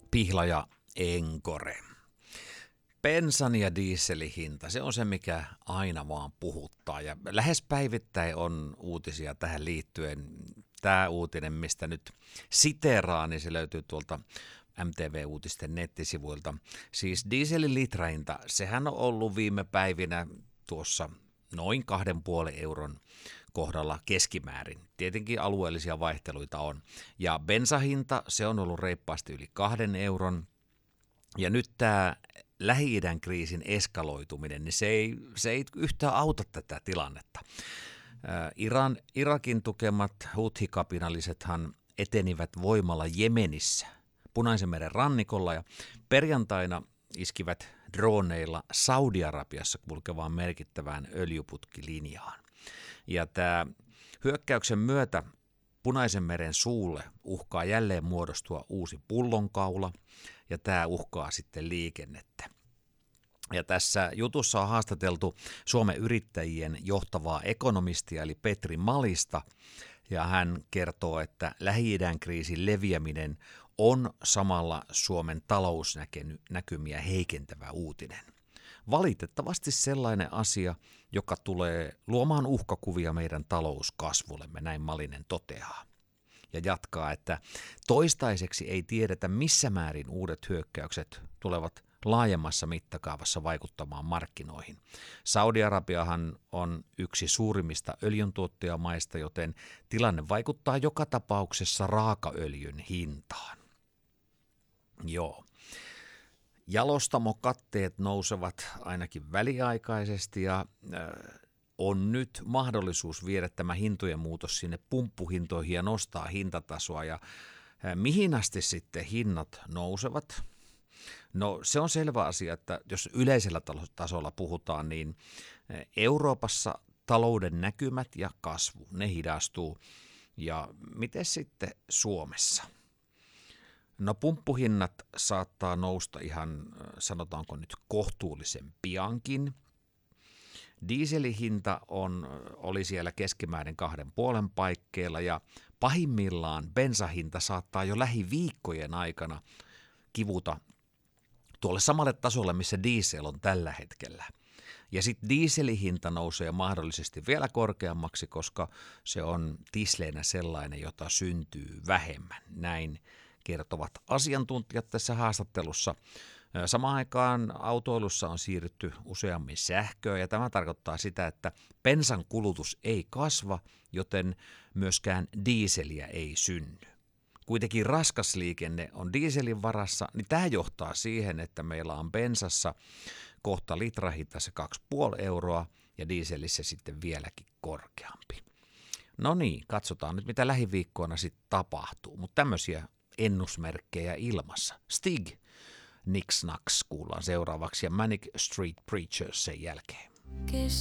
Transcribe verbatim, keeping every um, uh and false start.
Pihlaja Encore. Bensan ja dieselin hinta, se on se, mikä aina vaan puhuttaa. Ja lähes päivittäin on uutisia tähän liittyen. Tämä uutinen, mistä nyt siteeraan, niin se löytyy tuolta M T V-uutisten nettisivuilta. Siis dieselin litrahinta, sehän on ollut viime päivinä tuossa noin kahden puolen euron kohdalla keskimäärin. Tietenkin alueellisia vaihteluita on. Ja bensahinta, se on ollut reippaasti yli kahden euron. Ja nyt tämä Lähi-idän kriisin eskaloituminen, niin se ei, se ei yhtään auta tätä tilannetta. Iran, Irakin tukemat Houthi-kapinallisethan etenivät voimalla Jemenissä, Punaisen meren rannikolla, ja perjantaina iskivät droneilla Saudi-Arabiassa kulkevaan merkittävään öljyputkilinjaan. Ja tämä hyökkäyksen myötä Punaisen meren suulle uhkaa jälleen muodostua uusi pullonkaula, ja tämä uhkaa sitten liikennettä. Ja tässä jutussa on haastateltu Suomen yrittäjien johtavaa ekonomistia, eli Petri Malista, ja hän kertoo, että Lähi-idän kriisin leviäminen on samalla Suomen talousnäkymiä heikentävä uutinen. Valitettavasti sellainen asia, joka tulee luomaan uhkakuvia meidän talouskasvullemme, näin Malinen toteaa. Ja jatkaa, että toistaiseksi ei tiedetä, missä määrin uudet hyökkäykset tulevat laajemmassa mittakaavassa vaikuttamaan markkinoihin. Saudi-Arabiahan on yksi suurimmista öljyntuottajamaista, joten tilanne vaikuttaa joka tapauksessa raakaöljyn hintaan. Joo. Jalostamokatteet nousevat ainakin väliaikaisesti ja äh, on nyt mahdollisuus viedä tämä hintojen muutos sinne pumppuhintoihin ja nostaa hintatasoa. Ja äh, mihin asti sitten hinnat nousevat? No se on selvä asia, että jos yleisellä tasolla puhutaan, niin Euroopassa talouden näkymät ja kasvu, ne hidastuu. Ja miten sitten Suomessa? No pumppuhinnat saattaa nousta ihan, sanotaanko nyt, kohtuullisen piankin. Dieselihinta on, oli siellä keskimäärin kahden puolen paikkeilla ja pahimmillaan bensahinta saattaa jo lähiviikkojen aikana kivuta tuolle samalle tasolle, missä diesel on tällä hetkellä. Ja sitten dieselihinta nousee mahdollisesti vielä korkeammaksi, koska se on tisleenä sellainen, jota syntyy vähemmän. Näin kertovat asiantuntijat tässä haastattelussa. Samaan aikaan autoilussa on siirrytty useammin sähköön, ja tämä tarkoittaa sitä, että bensan kulutus ei kasva, joten myöskään dieseliä ei synny. Kuitenkin raskas liikenne on dieselin varassa, niin tämä johtaa siihen, että meillä on bensassa kohta litrahinta se kaksi pilkku viisi euroa ja dieselissä sitten vieläkin korkeampi. No niin, katsotaan nyt mitä lähiviikkoina sitten tapahtuu, mutta tämmöisiä ennusmerkkejä ilmassa. Stig, Nick Snacks kuullaan seuraavaksi ja Manic Street Preachers sen jälkeen.